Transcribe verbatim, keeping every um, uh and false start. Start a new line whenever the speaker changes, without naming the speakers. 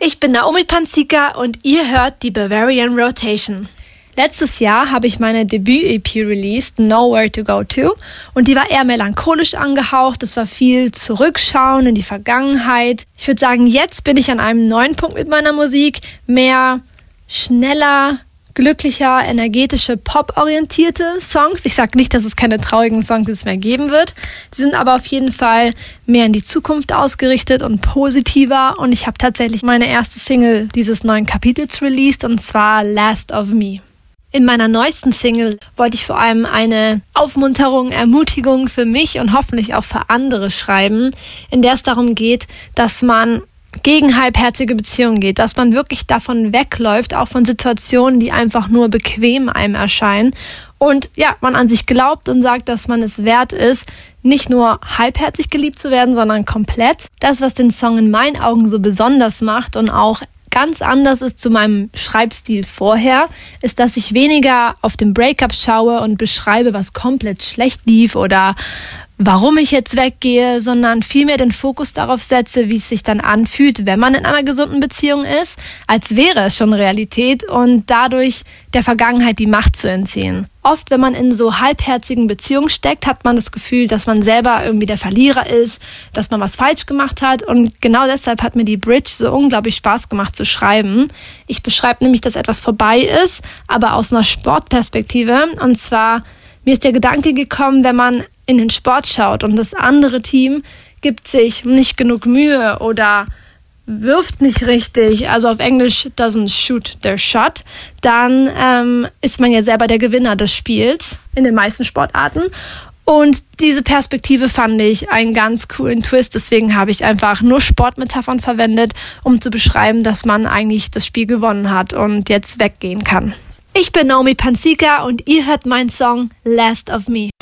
Ich bin Naomi Panzika und ihr hört die Bavarian Rotation. Letztes Jahr habe ich meine Debüt-E P released, Nowhere to Go To, und die war eher melancholisch angehaucht. Es war viel Zurückschauen in die Vergangenheit. Ich würde sagen, jetzt bin ich an einem neuen Punkt mit meiner Musik, mehr schneller, glücklicher, energetische, pop-orientierte Songs. Ich sage nicht, dass es keine traurigen Songs mehr geben wird. Sie sind aber auf jeden Fall mehr in die Zukunft ausgerichtet und positiver. Und ich habe tatsächlich meine erste Single dieses neuen Kapitels released, und zwar Last of Me. In meiner neuesten Single wollte ich vor allem eine Aufmunterung, Ermutigung für mich und hoffentlich auch für andere schreiben, in der es darum geht, dass man gegen halbherzige Beziehungen geht, dass man wirklich davon wegläuft, auch von Situationen, die einfach nur bequem einem erscheinen, und ja, man an sich glaubt und sagt, dass man es wert ist, nicht nur halbherzig geliebt zu werden, sondern komplett. Das, was den Song in meinen Augen so besonders macht und auch ganz anders ist zu meinem Schreibstil vorher, ist, dass ich weniger auf den Breakup schaue und beschreibe, was komplett schlecht lief oder warum ich jetzt weggehe, sondern vielmehr den Fokus darauf setze, wie es sich dann anfühlt, wenn man in einer gesunden Beziehung ist, als wäre es schon Realität, und dadurch der Vergangenheit die Macht zu entziehen. Oft, wenn man in so halbherzigen Beziehungen steckt, hat man das Gefühl, dass man selber irgendwie der Verlierer ist, dass man was falsch gemacht hat, und genau deshalb hat mir die Bridge so unglaublich Spaß gemacht zu schreiben. Ich beschreibe nämlich, dass etwas vorbei ist, aber aus einer Sportperspektive, und zwar, mir ist der Gedanke gekommen, wenn man in den Sport schaut und das andere Team gibt sich nicht genug Mühe oder wirft nicht richtig, also auf Englisch doesn't shoot their shot, dann ähm, ist man ja selber der Gewinner des Spiels in den meisten Sportarten. Und diese Perspektive fand ich einen ganz coolen Twist, deswegen habe ich einfach nur Sportmetaphern verwendet, um zu beschreiben, dass man eigentlich das Spiel gewonnen hat und jetzt weggehen kann. Ich bin Naomi Panzika und ihr hört meinen Song Last of Me.